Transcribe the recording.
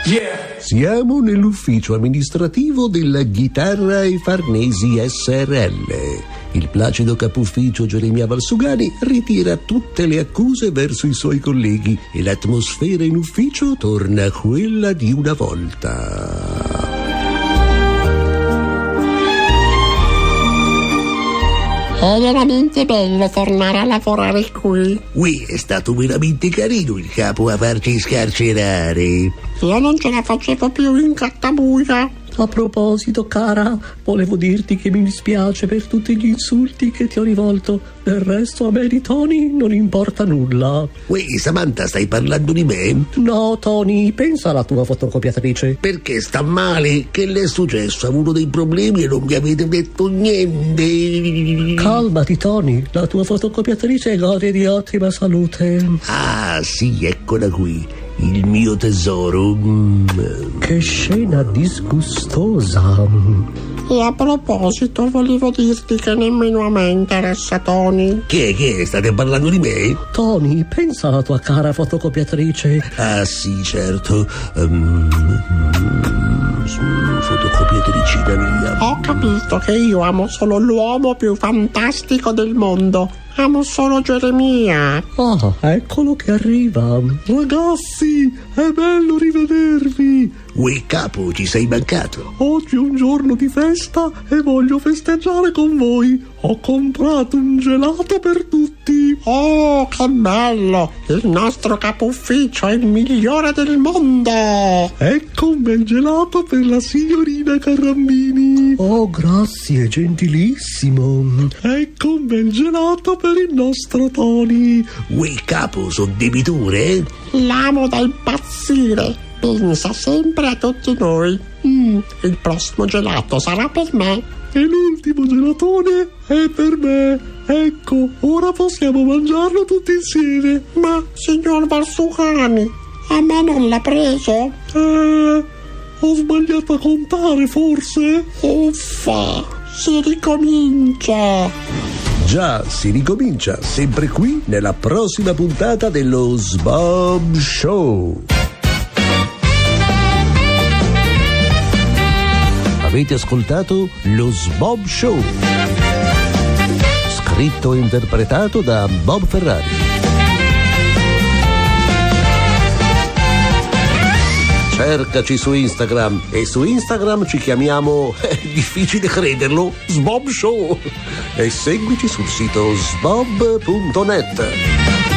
Siamo nell'ufficio amministrativo della Chitarra e Farnesi SRL. Il placido capufficio Geremia Valsugani ritira tutte le accuse verso i suoi colleghi e l'atmosfera in ufficio torna quella di una volta. È veramente bello tornare a lavorare qui. È stato veramente carino il capo a farci scarcerare. Io non ce la facevo più in cattabuia. A proposito, cara, volevo dirti che mi dispiace per tutti gli insulti che ti ho rivolto. Del resto a me di Tony non importa nulla. Samantha, stai parlando di me? No, Tony, pensa alla tua fotocopiatrice. Perché sta male? Che le è successo? Ha avuto dei problemi e non mi avete detto niente. Calmati, Tony, la tua fotocopiatrice gode di ottima salute. Ah, sì, eccola qui. Il mio tesoro. Che scena disgustosa. E a proposito, volevo dirti che nemmeno a me interessa Tony. Che? State parlando di me? Tony, pensa alla tua cara fotocopiatrice. Ah, sì, certo. Fotocopiatricina mia. Ho capito che io amo solo l'uomo più fantastico del mondo. Amo solo Geremia. Ah, eccolo che arriva. Ragazzi, è bello rivedervi. Capo, ci sei mancato. Oggi è un giorno di festa e voglio festeggiare con voi. Ho comprato un gelato per tutti. Oh, che bello! Il nostro capo ufficio è il migliore del mondo. Ecco un bel gelato per la signorina Carrambini. Oh, grazie, gentilissimo. Ecco un bel gelato per il nostro Tony. Capo, sono debitore? L'amo da impazzire. Pensa sempre a tutti noi. Il prossimo gelato sarà per me. E l'ultimo gelatone è per me. Ecco, ora possiamo mangiarlo tutti insieme. Ma, signor Valsugani, a me non l'ha preso? Ho sbagliato a contare, forse? Uffa, si ricomincia. Già, si ricomincia, sempre qui nella prossima puntata dello Sbob Show. Avete ascoltato lo Sbob Show, scritto e interpretato da Bob Ferrari. Cercaci su Instagram e su Instagram ci chiamiamo, è difficile crederlo, Sbob Show, e seguici sul sito sbob.net.